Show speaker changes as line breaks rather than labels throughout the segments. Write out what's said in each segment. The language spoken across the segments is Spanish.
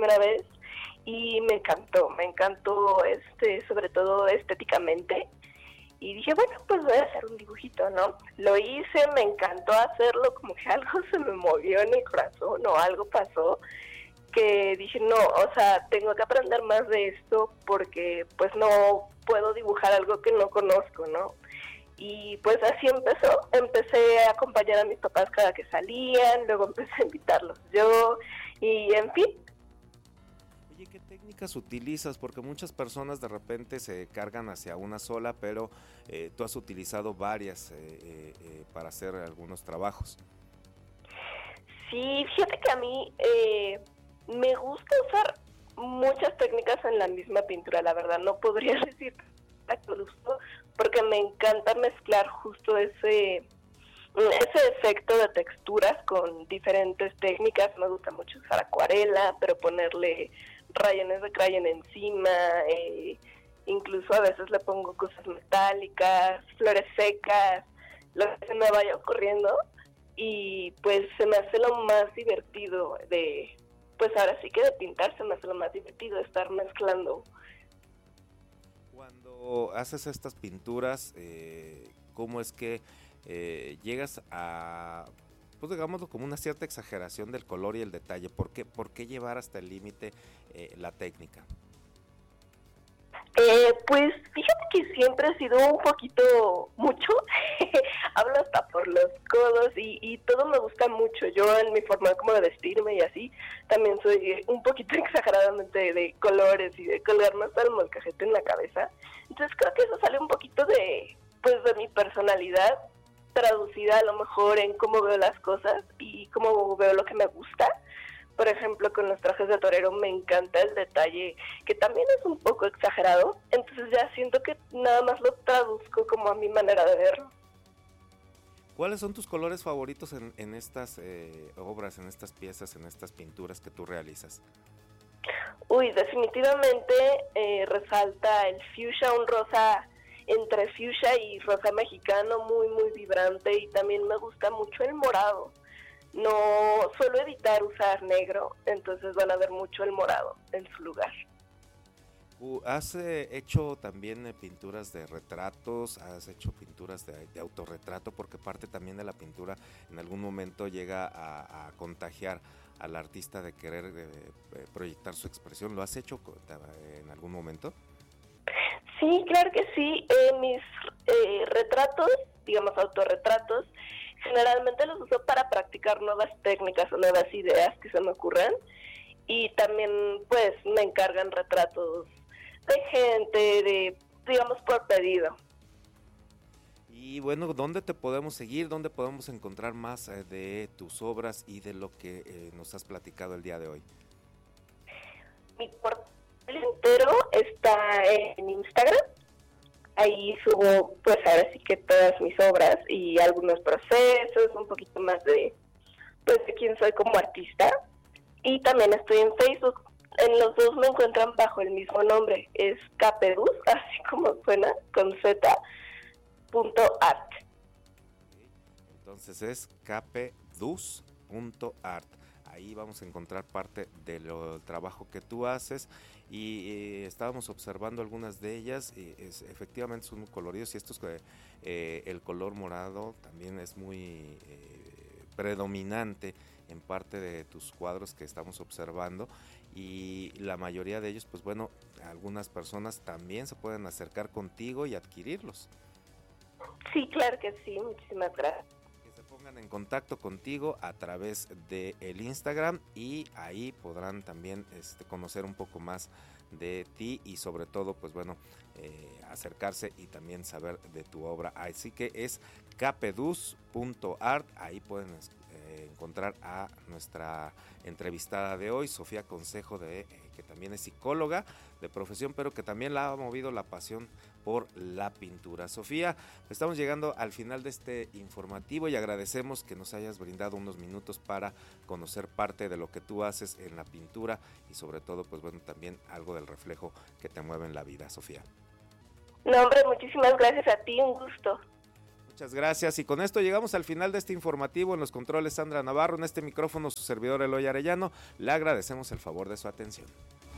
primera vez y me encantó sobre todo estéticamente. Y dije, bueno, pues voy a hacer un dibujito, ¿no? Lo hice, me encantó hacerlo, como que algo se me movió en el corazón o algo pasó, que dije, no, o sea, tengo que aprender más de esto porque pues no puedo dibujar algo que no conozco, ¿no? Y pues así empecé a acompañar a mis papás cada que salían, luego empecé a invitarlos yo, y en fin.
Oye, ¿qué técnicas utilizas? Porque muchas personas de repente se cargan hacia una sola, pero tú has utilizado varias para hacer algunos trabajos.
Sí, fíjate que a mí me gusta usar muchas técnicas en la misma pintura, la verdad, no podría decir que lo uso, porque me encanta mezclar justo ese efecto de texturas con diferentes técnicas. Me gusta mucho usar acuarela, pero ponerle rayones de crayon encima, incluso a veces le pongo cosas metálicas, flores secas, lo que se me vaya ocurriendo, y pues se me hace lo más divertido pues ahora sí que de pintar se me hace lo más divertido estar mezclando.
Cuando haces estas pinturas, ¿cómo es que llegas a, pues digámoslo, como una cierta exageración del color y el detalle? ¿Por qué llevar hasta el límite la técnica?
Pues fíjate que siempre ha sido un poquito mucho, hablo hasta por los codos y todo me gusta mucho. Yo en mi forma como de vestirme y así, también soy un poquito exageradamente de colores y de colgarme hasta el molcajete en la cabeza. Entonces creo que eso sale un poquito pues de mi personalidad, traducida a lo mejor en cómo veo las cosas y cómo veo lo que me gusta. Por ejemplo, con los trajes de torero me encanta el detalle, que también es un poco exagerado, entonces ya siento que nada más lo traduzco como a mi manera de verlo.
¿Cuáles son tus colores favoritos en estas obras, en estas piezas, en estas pinturas que tú realizas?
Uy, definitivamente resalta el fuchsia, un rosa entre fuchsia y rosa mexicano, muy, muy vibrante, y también me gusta mucho el morado. No suelo evitar usar negro, entonces van a ver mucho el morado en su lugar.
¿Has hecho también pinturas de retratos? ¿Has hecho pinturas de autorretrato? Porque parte también de la pintura en algún momento llega a contagiar al artista de querer proyectar su expresión. ¿Lo has hecho en algún momento?
Sí, claro que sí. Mis retratos, digamos autorretratos, generalmente los uso para practicar nuevas técnicas o nuevas ideas que se me ocurran, y también pues me encargan retratos de gente, digamos por pedido.
Y bueno, ¿dónde te podemos seguir? ¿Dónde podemos encontrar más de tus obras y de lo que nos has platicado el día de hoy?
Mi portal entero está en Instagram. Ahí subo, pues ahora sí que todas mis obras y algunos procesos, un poquito más pues, de quién soy como artista. Y también estoy en Facebook. En los dos me encuentran bajo el mismo nombre. Es Capeduz, así como suena, con Z.art.
Entonces es capeduz.art. Ahí vamos a encontrar parte del trabajo que tú haces, y estábamos observando algunas de ellas, y efectivamente son muy coloridos, y estos el color morado también es muy predominante en parte de tus cuadros que estamos observando, y la mayoría de ellos, pues bueno, algunas personas también se pueden acercar contigo y adquirirlos.
Sí, claro que sí, muchísimas gracias.
Pongan en contacto contigo a través de el Instagram, y ahí podrán también conocer un poco más de ti, y sobre todo pues bueno, acercarse y también saber de tu obra. Así que es capeduz.art. Ahí pueden encontrar a nuestra entrevistada de hoy, Sofía Consejo, que también es psicóloga de profesión, pero que también la ha movido la pasión por la pintura. Sofía, estamos llegando al final de este informativo y agradecemos que nos hayas brindado unos minutos para conocer parte de lo que tú haces en la pintura, y sobre todo pues bueno, también algo del reflejo que te mueve en la vida, Sofía.
No, hombre, muchísimas gracias a ti, un gusto.
Muchas gracias. Y con esto llegamos al final de este informativo. En los controles Sandra Navarro, en este micrófono su servidor Eloy Arellano. Le agradecemos el favor de su atención.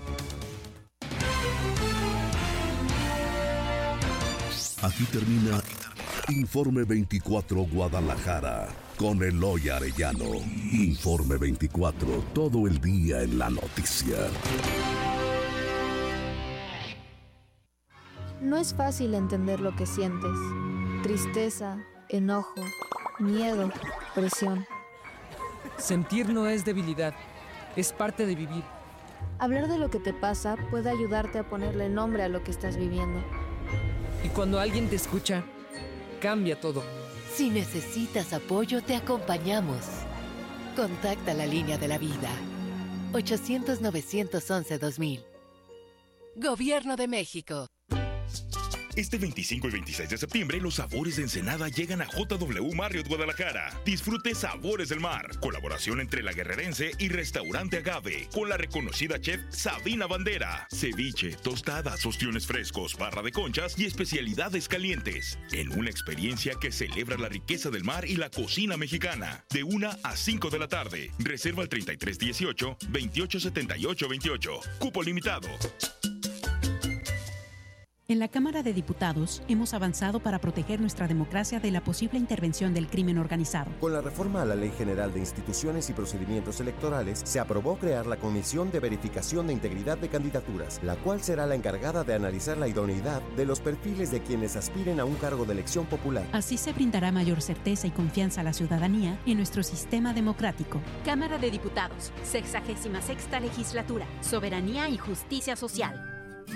Aquí termina Informe 24 Guadalajara con Eloy Arellano. Informe 24, todo el día en la noticia.
No es fácil entender lo que sientes. Tristeza, enojo, miedo, presión.
Sentir no es debilidad, es parte de vivir.
Hablar de lo que te pasa puede ayudarte a ponerle nombre a lo que estás viviendo.
Y cuando alguien te escucha, cambia todo.
Si necesitas apoyo, te acompañamos. Contacta la línea de la vida. 800-911-2000. Gobierno de México.
Este 25 y 26 de septiembre, los sabores de Ensenada llegan a JW Marriott Guadalajara. Disfrute Sabores del Mar. Colaboración entre La Guerrerense y Restaurante Agave. Con la reconocida chef Sabina Bandera. Ceviche, tostadas, ostiones frescos, barra de conchas y especialidades calientes. En una experiencia que celebra la riqueza del mar y la cocina mexicana. De 1 a 5 de la tarde. Reserva al 3318-287828. Cupo limitado.
En la Cámara de Diputados hemos avanzado para proteger nuestra democracia de la posible intervención del crimen organizado.
Con la reforma a la Ley General de Instituciones y Procedimientos Electorales, se aprobó crear la Comisión de Verificación de Integridad de Candidaturas, la cual será la encargada de analizar la idoneidad de los perfiles de quienes aspiren a un cargo de elección popular.
Así se brindará mayor certeza y confianza a la ciudadanía en nuestro sistema democrático.
Cámara de Diputados, 66ª Legislatura, Soberanía y Justicia Social.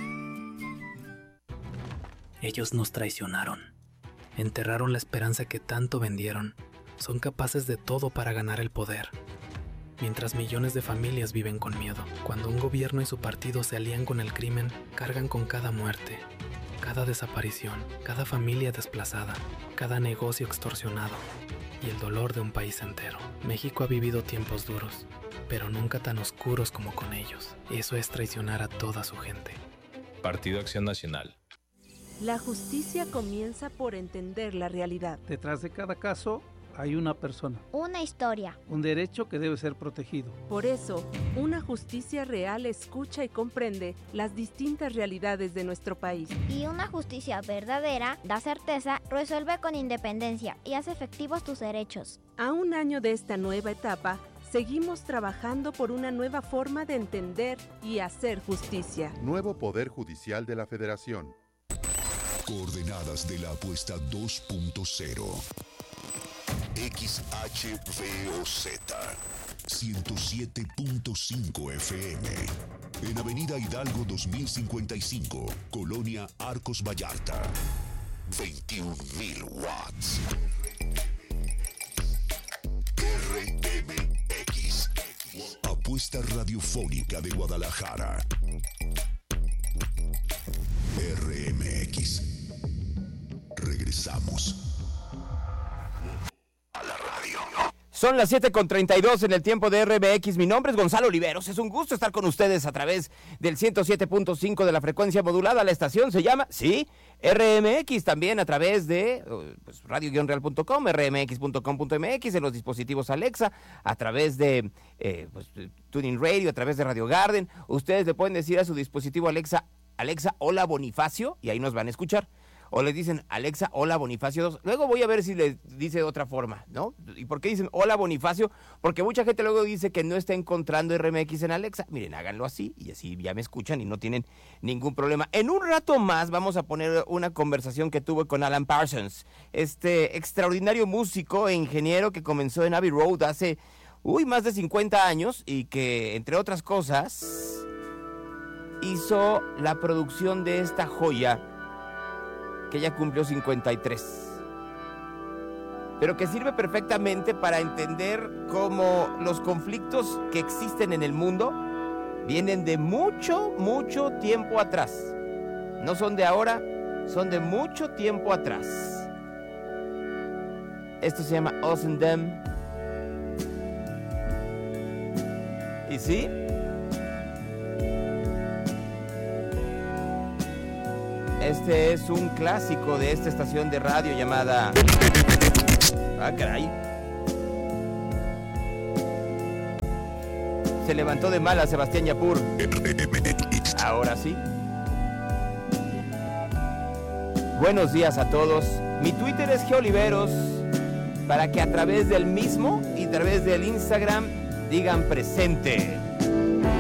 Ellos nos traicionaron, enterraron la esperanza que tanto vendieron, son capaces de todo para ganar el poder. Mientras millones de familias viven con miedo, cuando un gobierno y su partido se alían con el crimen, cargan con cada muerte, cada desaparición, cada familia desplazada, cada negocio extorsionado y el dolor de un país entero. México ha vivido tiempos duros, pero nunca tan oscuros como con ellos. Eso es traicionar a toda su gente.
Partido Acción Nacional.
La justicia comienza por entender la realidad.
Detrás de cada caso hay una persona.
Una historia.
Un derecho que debe ser protegido.
Por eso, una justicia real escucha y comprende las distintas realidades de nuestro país.
Y una justicia verdadera da certeza, resuelve con independencia y hace efectivos tus derechos.
A un año de esta nueva etapa, seguimos trabajando por una nueva forma de entender y hacer justicia.
Nuevo Poder Judicial de la Federación.
Coordenadas de la apuesta 2.0. XHVOZ 107.5 FM. En Avenida Hidalgo 2055, Colonia Arcos Vallarta. 21.000 watts. RMX. Apuesta radiofónica de Guadalajara. RMX. Regresamos a la radio.
Son las 7:32 en el tiempo de RMX. Mi nombre es Gonzalo Oliveros. Es un gusto estar con ustedes a través del 107.5 de la frecuencia modulada. La estación se llama, sí, RMX. También a través de radio-real.com, rmx.com.mx, en los dispositivos Alexa, a través de Tuning Radio, a través de Radio Garden. Ustedes le pueden decir a su dispositivo Alexa, hola Bonifacio, y ahí nos van a escuchar. O le dicen, Alexa, hola Bonifacio 2. Luego voy a ver si le dice de otra forma, ¿no? ¿Y por qué dicen hola Bonifacio? Porque mucha gente luego dice que no está encontrando RMX en Alexa. Miren, háganlo así y así ya me escuchan y no tienen ningún problema. En un rato más vamos a poner una conversación que tuve con Alan Parsons, este extraordinario músico e ingeniero que comenzó en Abbey Road hace más de 50 años y que, entre otras cosas, hizo la producción de esta joya que ya cumplió 53, pero que sirve perfectamente para entender cómo los conflictos que existen en el mundo vienen de mucho, mucho tiempo atrás. No son de ahora, son de mucho tiempo atrás. Esto se llama Us and Them. ¿Y sí? Este es un clásico de esta estación de radio llamada... Ah, caray. Se levantó de mala Sebastián Yapur. Ahora sí. Buenos días a todos. Mi Twitter es Geoliveros, para que a través del mismo y a través del Instagram digan presente.